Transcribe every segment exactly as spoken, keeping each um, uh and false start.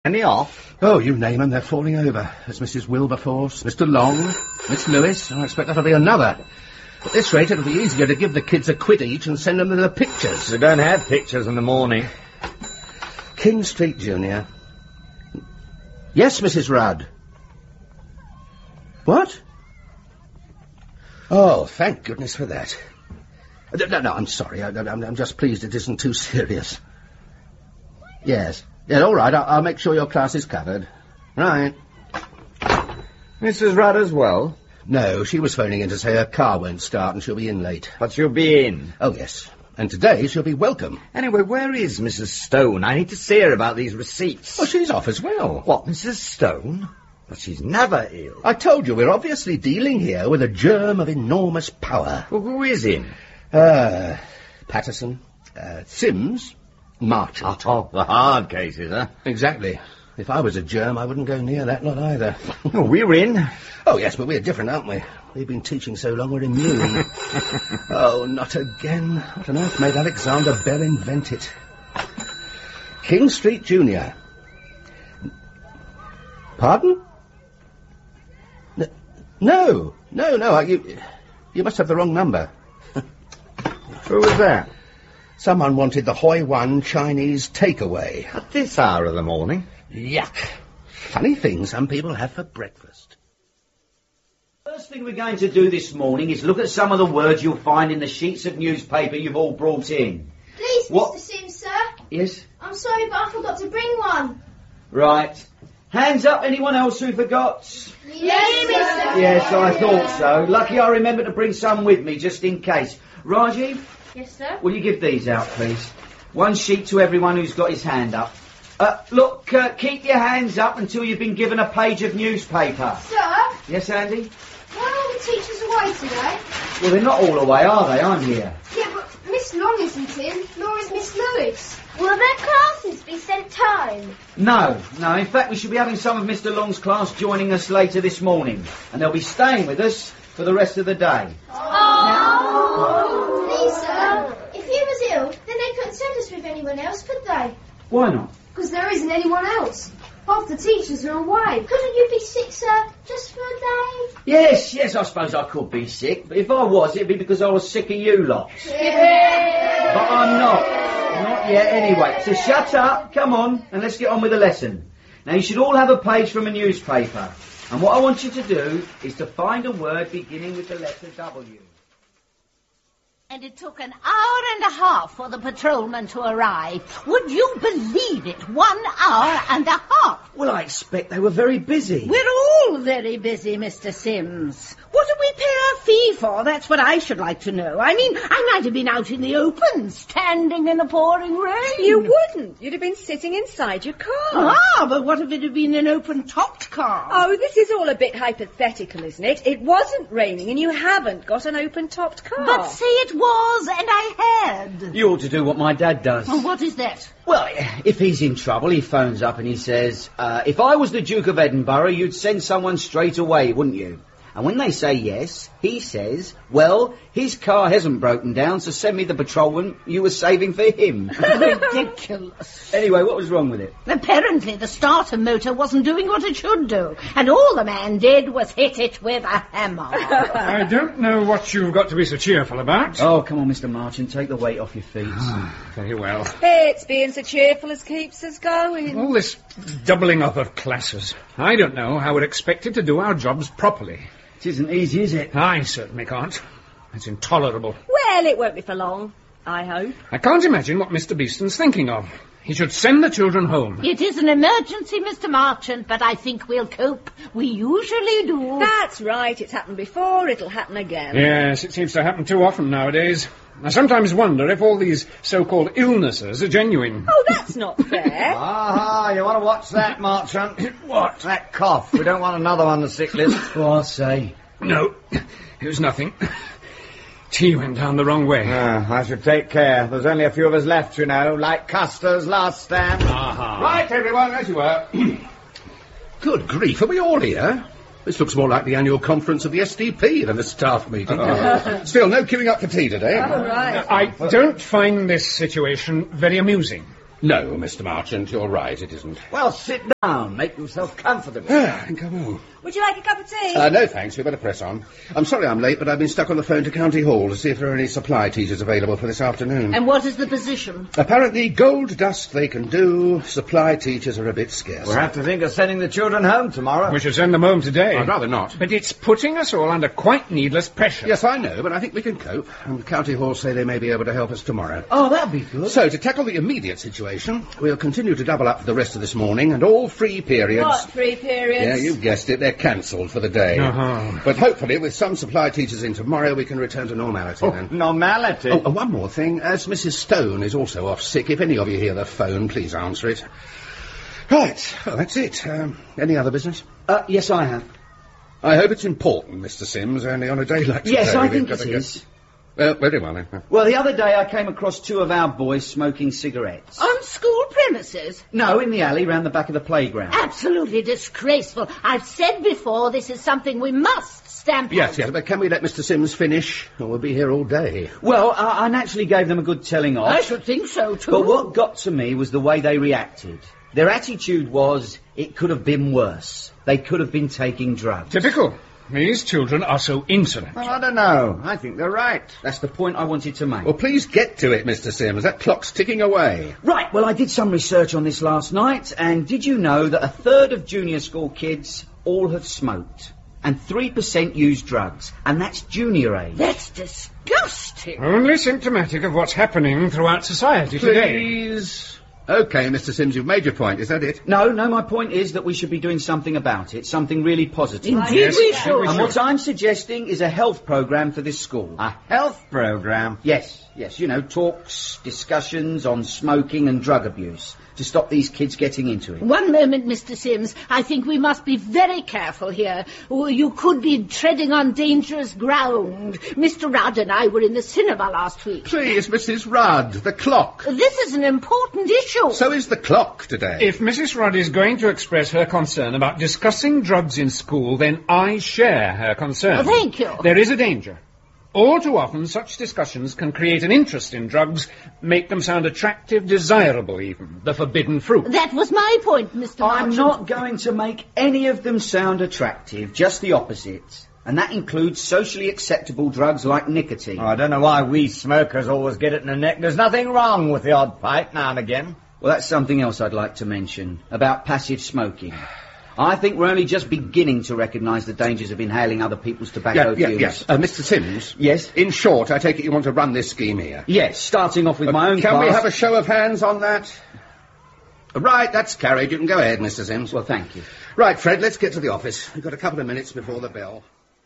Any off? Oh, you name them, they're falling over. There's Missus Wilberforce, Mister Long, Miss Lewis, and I expect that'll be another. At this rate, it'll be easier to give the kids a quid each and send them the pictures. They don't have pictures in the morning. King Street, Junior. Yes, Missus Rudd. What? Oh, thank goodness for that. No, no, I'm sorry. I, I'm, I'm just pleased it isn't too serious. Yes. Yeah, all right. I'll, I'll make sure your class is covered. Right. Missus Rudd as well? No, she was phoning in to say her car won't start and she'll be in late. But she'll be in? Oh, yes. And today she'll be welcome. Anyway, where is Missus Stone? I need to see her about these receipts. Oh, she's off as well. What, Missus Stone? But she's never ill. I told you, we're obviously dealing here with a germ of enormous power. Well, who is in? Uh, Patterson, uh, Sims, Marchant. Oh, the hard cases, huh? Exactly. If I was a germ, I wouldn't go near that lot either. Oh, we're in. Oh, yes, but we're different, aren't we? We've been teaching so long we're immune. Oh, not again. What on earth made Alexander Bell invent it? King Street, Junior. Pardon? N- no, no, no, I, you, you must have the wrong number. Who was that? Someone wanted the Hoi Wan Chinese takeaway. At this hour of the morning? Yuck. Funny thing some people have for breakfast. First thing we're going to do this morning is look at some of the words you'll find in the sheets of newspaper you've all brought in. Please, What? Mister Sims, sir. Yes? I'm sorry, but I forgot to bring one. Right. Hands up, anyone else who forgot? Yes, Mister Yes, I thought so. Lucky I remembered to bring some with me, just in case. Raji, Yes, sir. will you give these out, please? One sheet to everyone who's got his hand up. Uh, look, uh, keep your hands up until you've been given a page of newspaper. Sir, Yes, Andy? why are all the teachers away today? Well, they're not all away, are they? I'm here. Yeah, but Miss Long isn't in, nor is Miss Lewis. Will their classes be sent home? No, no. In fact, we should be having some of Mister Long's class joining us later this morning. And they'll be staying with us for the rest of the day. Oh. Please, sir, if he was ill, then they couldn't send us with anyone else, could they? Why not? Because there isn't anyone else. Half the teachers are away. Couldn't you be sick, sir, just for a day? Yes, yes, I suppose I could be sick. But if I was, it'd be because I was sick of you lot. Yeah. But I'm not. Not yet, anyway. So shut up, come on, and let's get on with the lesson. Now, you should all have a page from a newspaper. And what I want you to do is to find a word beginning with the letter W. And it took an hour and a half for the patrolman to arrive. Would you believe it? One hour and a half. Well, I expect they were very busy. We're all very busy, Mister Sims. What do we pay our fee for? That's what I should like to know. I mean, I might have been out in the open, standing in the pouring rain. You wouldn't. You'd have been sitting inside your car. Ah, but what if it had been an open-topped car? Oh, this is all a bit hypothetical, isn't it? It wasn't raining and you haven't got an open-topped car. But say it was, and I had. You ought to do what my dad does. Oh, what is that? Well, if he's in trouble, he phones up and he says, uh, if I was the Duke of Edinburgh, you'd send someone straight away, wouldn't you? And when they say yes, he says, well, his car hasn't broken down, so send me the patrolman you were saving for him. Ridiculous. Anyway, what was wrong with it? Apparently the starter motor wasn't doing what it should do, and all the man did was hit it with a hammer. I don't know what you've got to be so cheerful about. Oh, come on, Mister Marchant, take the weight off your feet. Very well. It's being so cheerful as keeps us going. All this doubling up of classes. I don't know how we're expected to do our jobs properly. It isn't easy, is it? I certainly can't. It's intolerable. Well, it won't be for long, I hope. I can't imagine what Mister Beeston's thinking of. He should send the children home. It is an emergency, Mister Marchant, but I think we'll cope. We usually do. That's right. It's happened before. It'll happen again. Yes, it seems to happen too often nowadays. I sometimes wonder if all these so-called illnesses are genuine. Oh, that's not fair. Aha, you want to watch that, Marchant? What? That cough. We don't want another on the sick list. Well, I'll say. No, it was nothing. Tea went down the wrong way. Ah, I should take care. There's only a few of us left, you know, like Custer's last stand. Aha. Right, everyone, as you were. Good grief, are we all here? This looks more like the annual conference of the S D P than a staff meeting. Still, no queuing up for tea today. Oh, right. I don't find this situation very amusing. No, Mister Marchant, you're right, it isn't. Well, sit down. Make yourself comfortable. Ah, I think I will. Would you like a cup of tea? Uh, no, thanks. We better press on. I'm sorry I'm late, but I've been stuck on the phone to County Hall to see if there are any supply teachers available for this afternoon. And what is the position? Apparently, gold dust they can do. Supply teachers are a bit scarce. We'll have to think of sending the children home tomorrow. We should send them home today. I'd rather not. But it's putting us all under quite needless pressure. Yes, I know, but I think we can cope. And County Hall say they may be able to help us tomorrow. Oh, that'd be good. So, to tackle the immediate situation, we'll continue to double up for the rest of this morning, and all free periods... What free periods? Yeah, you guessed it, they're cancelled for the day. Uh-huh. But hopefully, with some supply teachers in tomorrow, we can return to normality Oh, then. normality. Oh, and one more thing. As Missus Stone is also off sick, if any of you hear the phone, please answer it. Right, well, that's it. Um, any other business? Uh, yes, I have. I hope it's important, Mister Sims, only on a day like today. Yes, I we've think got it to go- is. Well, very well then. Well, the other day I came across two of our boys smoking cigarettes. On school premises? No, in the alley round the back of the playground. Absolutely disgraceful. I've said before this is something we must stamp Yes, out. yes, but can we let Mister Sims finish? Or we'll be here all day. Well, I, I naturally gave them a good telling off. I should think so, too. But what got to me was the way they reacted. Their attitude was, it could have been worse. They could have been taking drugs. Typical. These children are so insolent. Well, I don't know. I think they're right. That's the point I wanted to make. Well, please get to it, Mister Sims. That clock's ticking away. Right, well, I did some research on this last night, and did you know that a third of junior school kids all have smoked? And three percent use drugs, and that's junior age. That's disgusting. Only symptomatic of what's happening throughout society today. Please. OK, Mister Sims, you've made your point. Is that it? No, no, my point is that we should be doing something about it, something really positive. Indeed Yes, we I think should. we And should. what I'm suggesting is a health programme for this school. A health programme. Yes, yes, you know, talks, discussions on smoking and drug abuse to stop these kids getting into it. One moment, Mister Sims. I think we must be very careful here. Oh, you could be treading on dangerous ground. Mister Rudd and I were in the cinema last week. Please, Missus Rudd, the clock. This is an important issue. So is the clock today. If Missus Rudd is going to express her concern about discussing drugs in school, then I share her concern. Oh, thank you. There is a danger. All too often, such discussions can create an interest in drugs, make them sound attractive, desirable even, the forbidden fruit. That was my point, Mister I'm Marchant. not going to make any of them sound attractive, just the opposite. And that includes socially acceptable drugs like nicotine. Oh, I don't know why we smokers always get it in the neck. There's nothing wrong with the odd pipe now and again. Well, that's something else I'd like to mention, about passive smoking. I think we're only just beginning to recognise the dangers of inhaling other people's tobacco Yeah, yeah, fumes. yes. Uh, Mister Sims? Yes? In short, I take it you want to run this scheme here. Yes, starting off with my own Can class. we have a show of hands on that? Right, that's carried. You can go ahead, Mister Sims. Well, thank you. Right, Fred, let's get to the office. We've got a couple of minutes before the bell.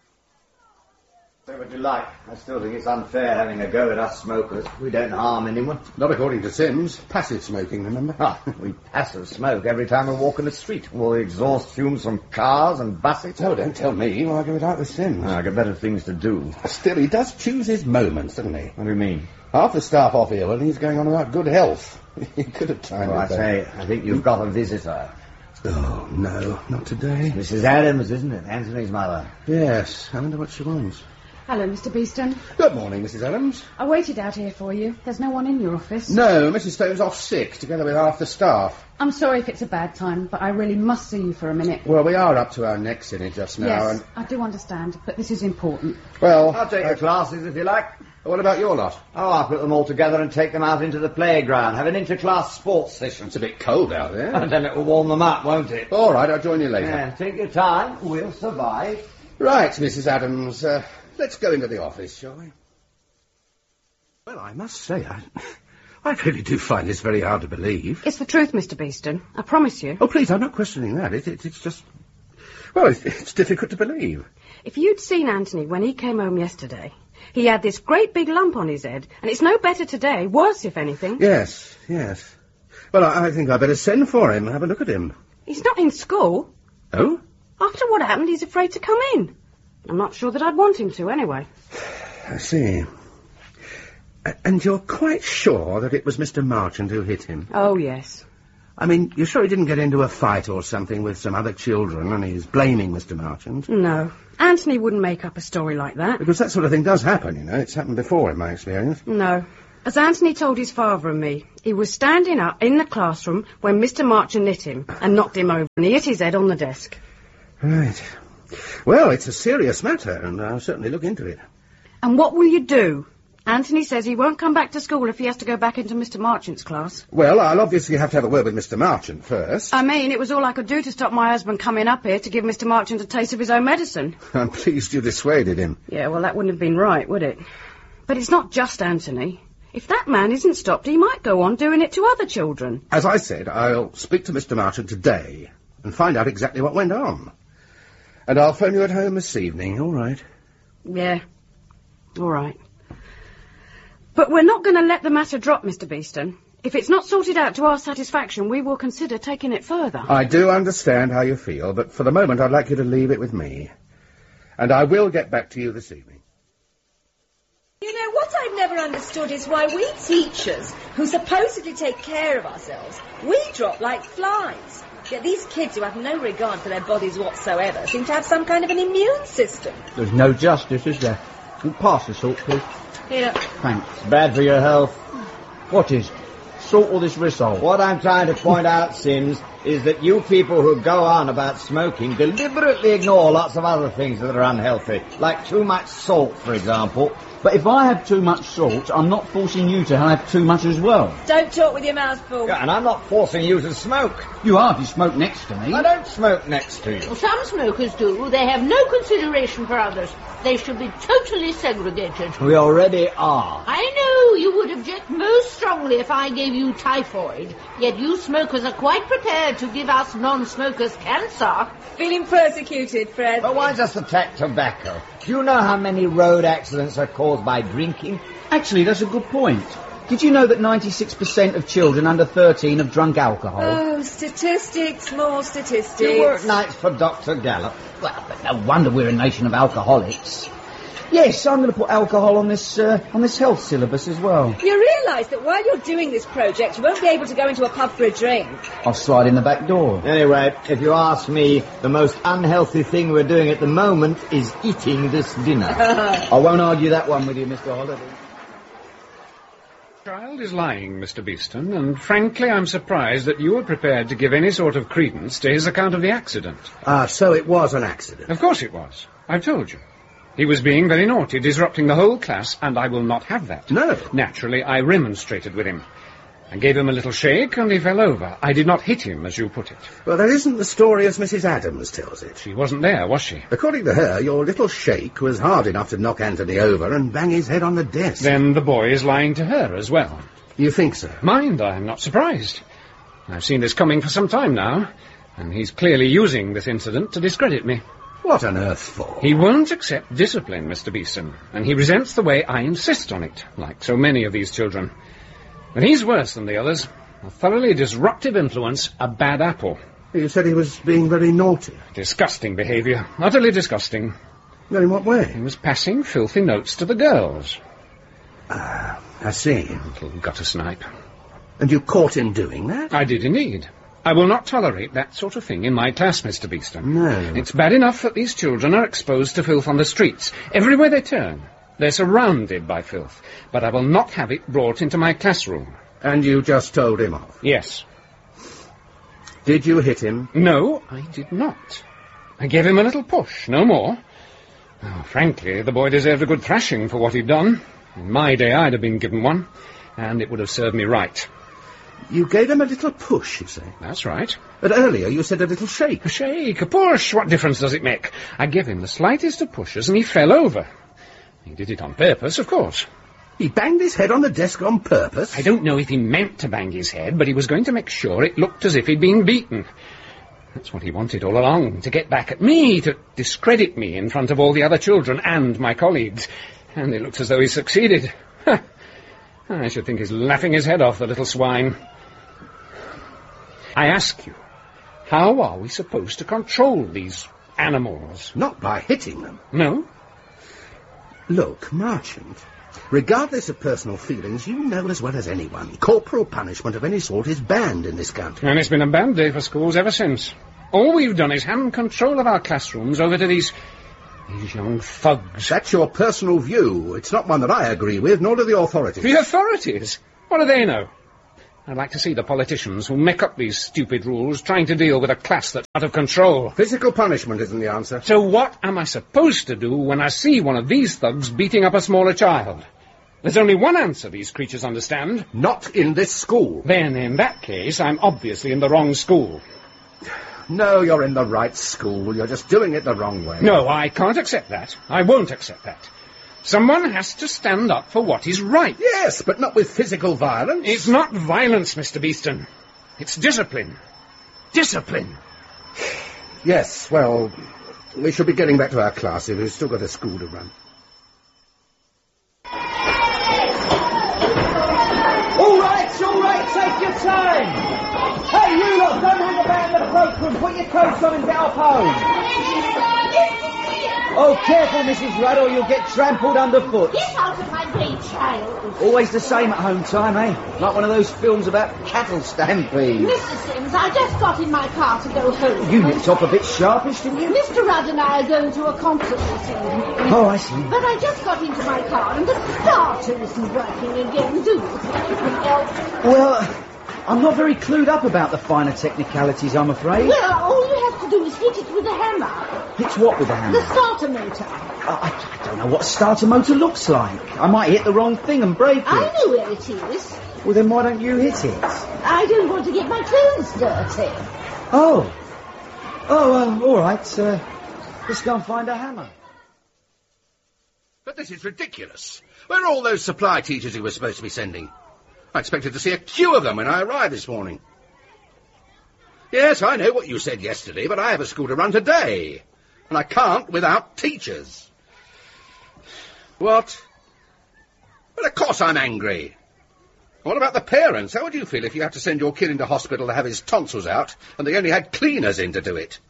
Say what you like. I still think it's unfair having a go at us smokers. We don't harm anyone. Not according to Sims. Passive smoking, remember? Ah, we passive smoke every time we walk in the street. All the exhaust fumes from cars and buses. Oh, don't tell me. I'll argue it out with Sims. Ah, I've got better things to do. Still, he does choose his moments, doesn't he? What do you mean? Half the staff off here, well, he's going on about good health. He could have timed Well, I it better. say, I think you've got a visitor. Oh, no, not today. Missus Adams, isn't it? Anthony's mother. Yes, I wonder what she wants. Hello, Mister Beeston. Good morning, Missus Adams. I waited out here for you. There's no one in your office. No, Missus Stone's off sick, together with half the staff. I'm sorry if it's a bad time, but I really must see you for a minute. Well, we are up to our necks in it just now, yes, and... I do understand, but this is important. Well... I'll take uh, your classes if you like. What about your lot? Oh, I'll put them all together and take them out into the playground. Have an inter-class sports session. It's a bit cold out there. And then it will warm them up, won't it? All right, I'll join you later. Yeah, take your time. We'll survive. Right, Missus Adams, uh, let's go into the office, shall we? Well, I must say, I, I really do find this very hard to believe. It's the truth, Mister Beeston. I promise you. Oh, please, I'm not questioning that. It, it, it's just... Well, it's, it's difficult to believe. If you'd seen Anthony when he came home yesterday, he had this great big lump on his head, and it's no better today, worse if anything. Yes, yes. Well, I, I think I'd better send for him and have a look at him. He's not in school. Oh? After what happened, he's afraid to come in. I'm not sure that I'd want him to, anyway. I see. A- And you're quite sure that it was Mister Marchant who hit him? Oh, yes. I mean, you're sure he didn't get into a fight or something with some other children and he's blaming Mister Marchant? No. Anthony wouldn't make up a story like that. Because that sort of thing does happen, you know. It's happened before in my experience. No. As Anthony told his father and me, he was standing up in the classroom when Mister Marchand hit him and knocked him over, and he hit his head on the desk. Right. Well, it's a serious matter, and I'll certainly look into it. And what will you do? Anthony says he won't come back to school if he has to go back into Mister Marchand's class. Well, I'll obviously have to have a word with Mister Marchand first. I mean, it was all I could do to stop my husband coming up here to give Mister Marchand a taste of his own medicine. I'm pleased you dissuaded him. Yeah, well, that wouldn't have been right, would it? But it's not just Anthony. If that man isn't stopped, he might go on doing it to other children. As I said, I'll speak to Mister Marchand today and find out exactly what went on. And I'll phone you at home this evening, all right? Yeah, all right. But we're not going to let the matter drop, Mister Beeston. If it's not sorted out to our satisfaction, we will consider taking it further. I do understand how you feel, but for the moment I'd like you to leave it with me. And I will get back to you this evening. You know, what I've never understood is why we teachers, who supposedly take care of ourselves, we drop like flies. Yet these kids who have no regard for their bodies whatsoever seem to have some kind of an immune system. There's no justice, is there? Pass the salt, please. Here. Thanks. Bad for your health. What is? Salt or this Rissole? What I'm trying to point out, Sims, is that you people who go on about smoking deliberately ignore lots of other things that are unhealthy, like too much salt, for example. But if I have too much salt, I'm not forcing you to have too much as well. Don't talk with your mouth full. Yeah, and I'm not forcing you to smoke. You are if you smoke next to me. I don't smoke next to you. Well, some smokers do. They have no consideration for others. They should be totally segregated. We already are. I know you would object most strongly if I gave you typhoid, yet you smokers are quite prepared to give us non-smokers cancer. Feeling persecuted, Fred. But why just attack tobacco? Do you know how many road accidents are caused by drinking? Actually, that's a good point. Did you know that ninety-six percent of children under thirteen have drunk alcohol? Oh, statistics, more statistics. You work nights for Doctor Gallup. Well, but no wonder we're a nation of alcoholics. Yes, I'm going to put alcohol on this uh, on this health syllabus as well. You realise that while you're doing this project, you won't be able to go into a pub for a drink. I'll slide in the back door. Anyway, if you ask me, the most unhealthy thing we're doing at the moment is eating this dinner. I won't argue that one with you, Mister Holliday. The child is lying, Mister Beeston, and frankly I'm surprised that you were prepared to give any sort of credence to his account of the accident. Ah, so it was an accident. Of course it was. I've told you. He was being very naughty, disrupting the whole class, and I will not have that. No. Naturally, I remonstrated with him. I gave him a little shake, and he fell over. I did not hit him, as you put it. Well, that isn't the story as Missus Adams tells it. She wasn't there, was she? According to her, your little shake was hard enough to knock Anthony over and bang his head on the desk. Then the boy is lying to her as well. You think so? Mind, I'm not surprised. I've seen this coming for some time now, and he's clearly using this incident to discredit me. What on earth for? He won't accept discipline, Mister Beeston, and he resents the way I insist on it, like so many of these children. But he's worse than the others. A thoroughly disruptive influence, a bad apple. You said he was being very naughty. Disgusting behaviour. Utterly disgusting. Well, in what way? He was passing filthy notes to the girls. Ah, I see. Little gutter snipe. And you caught him doing that? I did indeed. I will not tolerate that sort of thing in my class, Mister Beeston. No. It's bad enough that these children are exposed to filth on the streets. Everywhere they turn, they're surrounded by filth. But I will not have it brought into my classroom. And you just told him off? Yes. Did you hit him? No, I did not. I gave him a little push, no more. Oh, frankly, the boy deserved a good thrashing for what he'd done. In my day, I'd have been given one, and it would have served me right. You gave him a little push, you say? That's right. But earlier you said a little shake. A shake, a push, what difference does it make? I gave him the slightest of pushes and he fell over. He did it on purpose, of course. He banged his head on the desk on purpose? I don't know if he meant to bang his head, but he was going to make sure it looked as if he'd been beaten. That's what he wanted all along, to get back at me, to discredit me in front of all the other children and my colleagues. And it looks as though he succeeded. I should think he's laughing his head off, the little swine. I ask you, how are we supposed to control these animals? Not by hitting them. No? Look, Marchand, regardless of personal feelings, you know as well as anyone, corporal punishment of any sort is banned in this country. And it's been a bad day for schools ever since. All we've done is hand control of our classrooms over to these... These young thugs. That's your personal view. It's not one that I agree with, nor do the authorities. The authorities? What do they know? I'd like to see the politicians who make up these stupid rules trying to deal with a class that's out of control. Physical punishment isn't the answer. So what am I supposed to do when I see one of these thugs beating up a smaller child? There's only one answer these creatures understand. Not in this school. Then, in that case, I'm obviously in the wrong school. No, you're in the right school. You're just doing it the wrong way. No, I can't accept that. I won't accept that. Someone has to stand up for what is right. Yes, but not with physical violence. It's not violence, Mister Beeston. It's discipline. Discipline. Yes, well, we should be getting back to our classes. We've still got a school to run. All right, all right, take your time. Hey, you lot, don't hang about in the cloakroom. Put your coats on and get off home. Oh, careful, Missus Rudd, or you'll get trampled underfoot. Get out of my way, child. Always the same at home time, eh? Like one of those films about cattle stampedes. Mister Sims, I just got in my car to go home. You nipped off a bit sharpish, didn't you? Mister Rudd and I are going to a concert this evening. Oh, I see. But I just got into my car and the starter isn't working again. Do you think you can help? Well, I'm not very clued up about the finer technicalities, I'm afraid. Well, all you have to do is hit it with a hammer. Hit what with a hammer? The starter motor. I, I don't know what a starter motor looks like. I might hit the wrong thing and break it. I know where it is. Well, then why don't you hit it? I don't want to get my clothes dirty. Oh. Oh, uh, all right. Uh, let's go and find a hammer. But this is ridiculous. Where are all those supply teachers you were supposed to be sending? I expected to see a queue of them when I arrived this morning. Yes, I know what you said yesterday, but I have a school to run today. And I can't without teachers. What? Well, of course I'm angry. What about the parents? How would you feel if you had to send your kid into hospital to have his tonsils out, and they only had cleaners in to do it?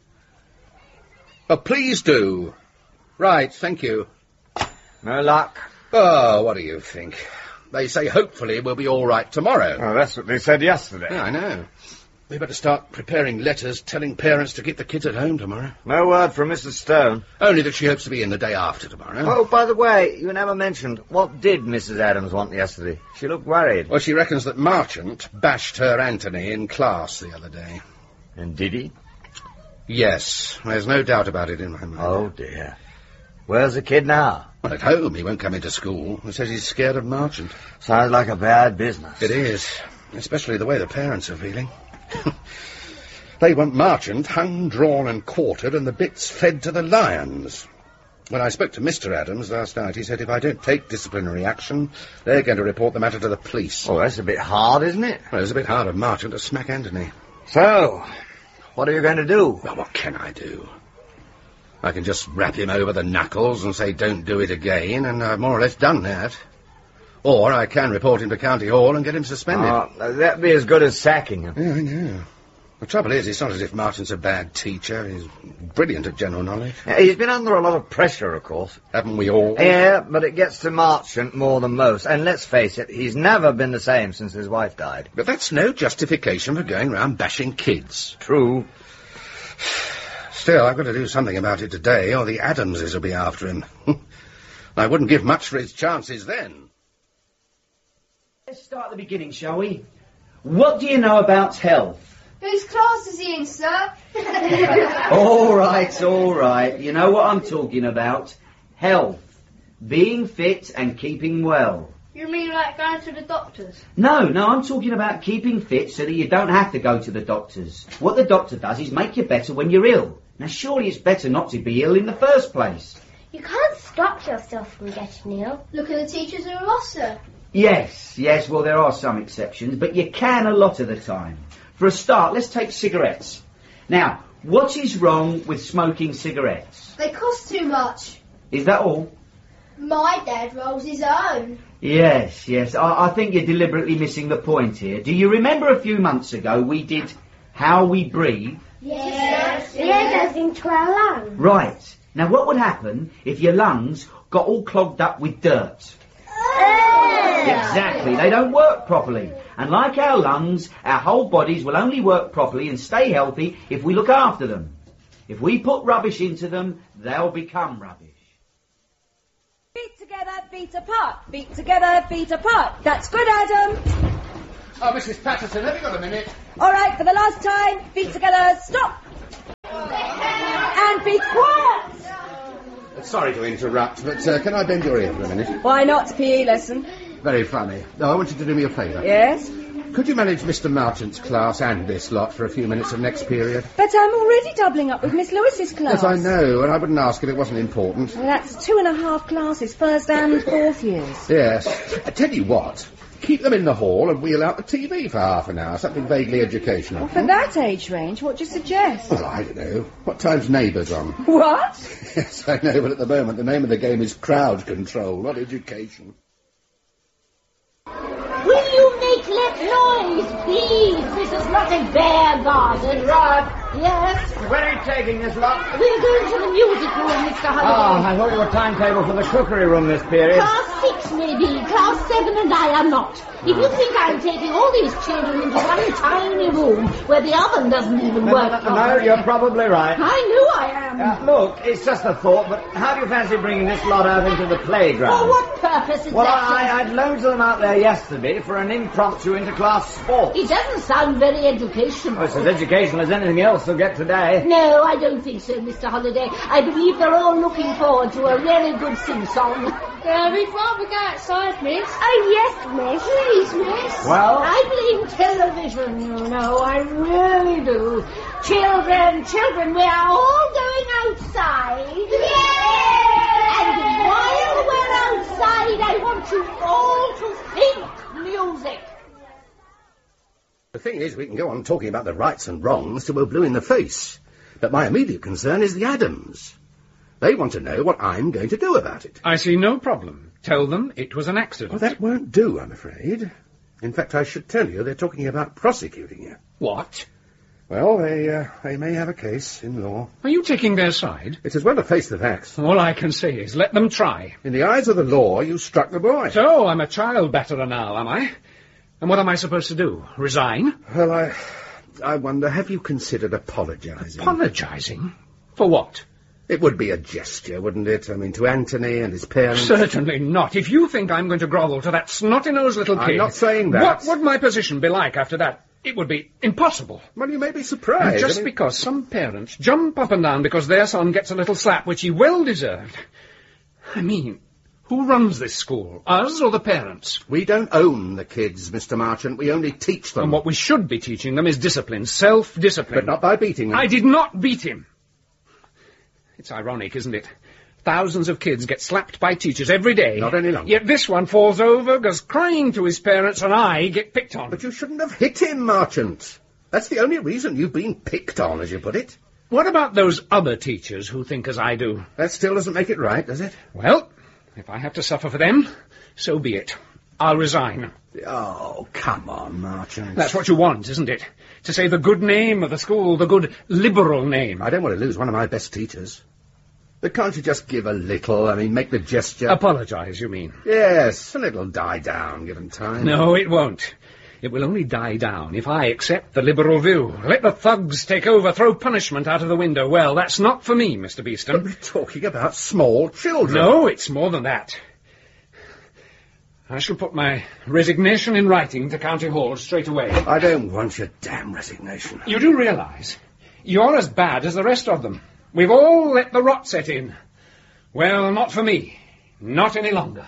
Oh, please do. Right, thank you. No luck. Oh, what do you think? They say hopefully we'll be all right tomorrow. Oh, that's what they said yesterday. Yeah, I know. We better start preparing letters telling parents to keep the kids at home tomorrow. No word from Missus Stone. Only that she hopes to be in the day after tomorrow. Oh, by the way, you never mentioned, what did Missus Adams want yesterday? She looked worried. Well, she reckons that Marchant bashed her Anthony in class the other day. And did he? Yes, there's no doubt about it in my mind. Oh, dear. Where's the kid now? Well, at home. He won't come into school. He says he's scared of Marchant. Sounds like a bad business. It is, especially the way the parents are feeling. They want Marchant hung, drawn and quartered and the bits fed to the lions. When I spoke to Mister Adams last night, he said if I don't take disciplinary action, they're going to report the matter to the police. Oh, that's a bit hard, isn't it? Well, it's a bit hard of Marchant to smack Anthony. So, what are you going to do? Well, what can I do? I can just rap him over the knuckles and say don't do it again, and I've more or less done that. Or I can report him to County Hall and get him suspended. Oh, that'd be as good as sacking him. Yeah, I know. The trouble is, it's not as if Marchant's a bad teacher. He's brilliant at general knowledge. Yeah, he's been under a lot of pressure, of course. Haven't we all? Yeah, but it gets to Marchant more than most. And let's face it, he's never been the same since his wife died. But that's no justification for going round bashing kids. True. Still, I've got to do something about it today, or the Adamses will be after him. I wouldn't give much for his chances then. Let's start at the beginning, shall we? What do you know about health? Whose class is he in, sir? All right, all right. You know what I'm talking about. Health. Being fit and keeping well. You mean like going to the doctors? No, no, I'm talking about keeping fit so that you don't have to go to the doctors. What the doctor does is make you better when you're ill. Now, surely it's better not to be ill in the first place. You can't stop yourself from getting ill. Look at the teachers who are lost, sir. Yes, yes, well, there are some exceptions, but you can a lot of the time. For a start, let's take cigarettes. Now, what is wrong with smoking cigarettes? They cost too much. Is that all? My dad rolls his own. Yes, yes, I, I think you're deliberately missing the point here. Do you remember a few months ago we did How We Breathe? Yes. The air goes into our lungs. Right. Now, what would happen if your lungs got all clogged up with dirt? Exactly, they don't work properly. And like our lungs, our whole bodies will only work properly and stay healthy if we look after them. If we put rubbish into them, they'll become rubbish. together, feet apart. Feet together, feet apart. That's good, Adam. Oh, Missus Patterson, have you got a minute? All right, for the last time, feet together, stop. And be quiet. Sorry to interrupt, but uh, can I bend your ear for a minute? Why not? It's P E lesson. Very funny. No, I want you to do me a favour. Yes? Could you manage Mister Marchant's class and this lot for a few minutes of next period? But I'm already doubling up with Miss Lewis's class. Yes, I know, and I wouldn't ask if it wasn't important. Well, that's two and a half classes, first and fourth years. Yes. I tell you what, keep them in the hall and wheel out the T V for half an hour, something vaguely educational. Well, for that age range, what do you suggest? Well, I don't know. What time's Neighbours on? What? Yes, I know, but at the moment the name of the game is crowd control, not education. Will you make let noise, please? This is not a bear garden. Rod, Yes? where are you taking this lot? We're going to the music room, Mister Oh, Holliday. I thought you were timetable for the cookery room this period. Class six, maybe. Class seven, and I am not. If you think I'm taking all these children into one tiny room where the oven doesn't even No, work no, no, properly... you're probably right. I know I am. Uh, look, it's just a thought, but how do you fancy bringing this lot out into the playground? For what purpose is Well, that? I, I had loads of them out there yesterday for an impromptu inter-class sport. It doesn't sound very educational. Well, it's as educational as anything else they'll get today. No, I don't think so, Mister Holliday. I believe they're all looking forward to a really good sing-song. Uh, we'd rather go outside, miss. Oh, yes, miss. Please, miss. Well? I blame television, you know. I really do. Children, children, we are all going outside. Yay! And while we're outside, I want you all to think music. The thing is, we can go on talking about the rights and wrongs till we're blue in the face. But my immediate concern is the Adams. They want to know what I'm going to do about it. I see no problem. Tell them it was an accident. Well, that won't do, I'm afraid. In fact, I should tell you they're talking about prosecuting you. What? Well, they, uh, they may have a case in law. Are you taking their side? It's as well to face the facts. All I can say is let them try. In the eyes of the law, you struck the boy. So, I'm a child batterer now, am I? And what am I supposed to do? Resign? Well, I... I wonder, have you considered apologising? Apologising? For what? It would be a gesture, wouldn't it? I mean, to Anthony and his parents. Certainly not. If you think I'm going to grovel to that snotty-nosed little kid... I'm not saying that. What would my position be like after that? It would be impossible. Well, you may be surprised. And just I mean... because some parents jump up and down because their son gets a little slap, which he well deserved. I mean, who runs this school? Us or the parents? We don't own the kids, Mister Marchant. We only teach them. And what we should be teaching them is discipline, self-discipline. But not by beating them. I did not beat him. It's ironic, isn't it? Thousands of kids get slapped by teachers every day. Not any longer. Yet this one falls over, goes crying to his parents, and I get picked on. But you shouldn't have hit him, Marchant. That's the only reason you've been picked on, as you put it. What about those other teachers who think as I do? That still doesn't make it right, does it? Well, if I have to suffer for them, so be it. I'll resign. Oh, come on, Marchant. That's what you want, isn't it? To say the good name of the school, the good liberal name. I don't want to lose one of my best teachers. But can't you just give a little, I mean, make the gesture? Apologise, you mean? Yes, and it'll die down, given time. No, it won't. It will only die down if I accept the liberal view. Let the thugs take over, throw punishment out of the window. Well, that's not for me, Mister Beeston. But we're talking about small children. No, it's more than that. I shall put my resignation in writing to County Hall straight away. I don't want your damn resignation. You do realise you're as bad as the rest of them. We've all let the rot set in. Well, not for me. Not any longer.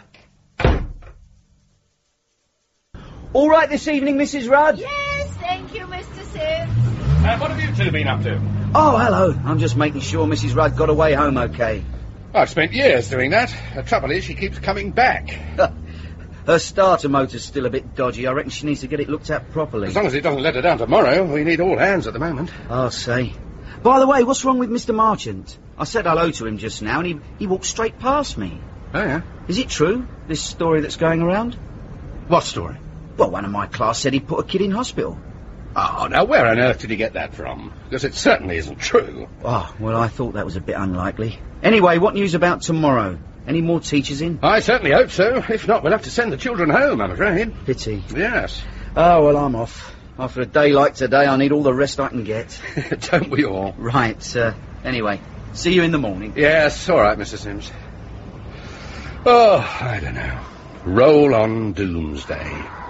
All right this evening, Missus Rudd? Yes, thank you, Mister Sims. Uh, what have you two been up to? Oh, hello. I'm just making sure Missus Rudd got away home okay. I've spent years doing that. The trouble is she keeps coming back. Her starter motor's still a bit dodgy. I reckon she needs to get it looked at properly. As long as it doesn't let her down tomorrow, we need all hands at the moment. I'll say. By the way, what's wrong with Mister Marchant? I said hello to him just now, and he, he walked straight past me. Oh, yeah? Is it true, this story that's going around? What story? Well, one of my class said he'd put a kid in hospital. Oh, now where on earth did he get that from? Because it certainly isn't true. Oh, well, I thought that was a bit unlikely. Anyway, what news about tomorrow? Any more teachers in? I certainly hope so. If not, we'll have to send the children home, I'm afraid. Pity. Yes. Oh, well, I'm off. After a day like today, I need all the rest I can get. Don't we all? Right, uh, anyway, see you in the morning. Yes, all right, Mister Sims. Oh, I don't know. Roll on doomsday.